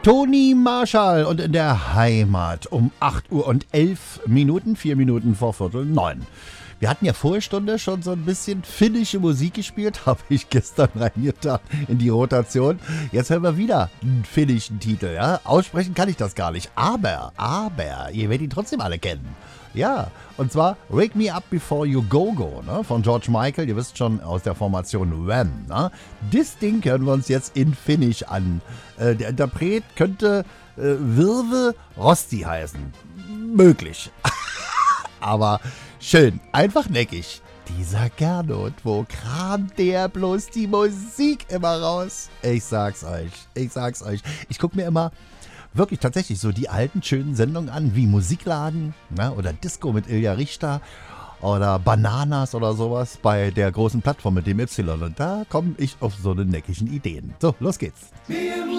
Toni Marshall und in der Heimat um 8 Uhr und 11 Minuten, 4 Minuten vor Viertel 9. Wir hatten ja Vorstunde schon so ein bisschen finnische Musik gespielt, habe ich gestern reingetan in die Rotation. Jetzt hören wir wieder einen finnischen Titel, ja. Aussprechen kann ich das gar nicht, aber, ihr werdet ihn trotzdem alle kennen. Ja, und zwar Wake Me Up Before You Go Go, ne, von George Michael, ihr wisst schon, aus der Formation Wham. Ne? Das Ding hören wir uns jetzt in Finnisch an. Der Interpret könnte Virve Rosti heißen. Möglich. Aber schön, einfach neckig. Dieser Gernot, wo kramt der bloß die Musik immer raus? Ich sag's euch. Ich guck mir immer wirklich tatsächlich so die alten schönen Sendungen an, wie Musikladen, ne, oder Disco mit Ilja Richter oder Bananas oder sowas bei der großen Plattform mit dem Y. Und da komme ich auf so eine neckigen Ideen. So, los geht's.